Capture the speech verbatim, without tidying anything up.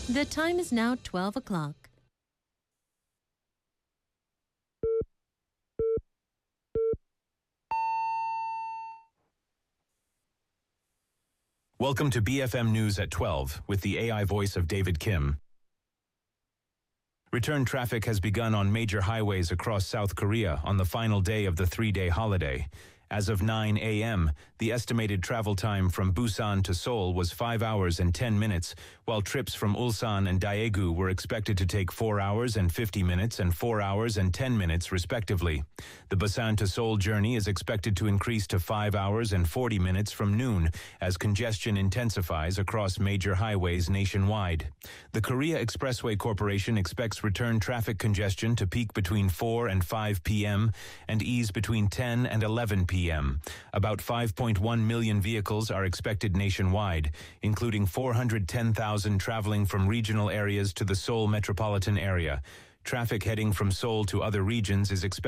The time is now twelve o'clock. Welcome to B F M News at twelve with the A I voice of David Kim. Return traffic has begun on major highways across South Korea on the final day of the three-day holiday. As of nine a m, the estimated travel time from Busan to Seoul was five hours and ten minutes, while trips from Ulsan and Daegu were expected to take four hours and fifty minutes and four hours and ten minutes respectively. The Busan to Seoul journey is expected to increase to five hours and forty minutes from noon as congestion intensifies across major highways nationwide. The Korea Expressway Corporation expects return traffic congestion to peak between four and five p m and ease between ten and eleven p m About five point one million vehicles are expected nationwide, including four hundred ten thousand traveling from regional areas to the Seoul metropolitan area. Traffic heading from Seoul to other regions is expected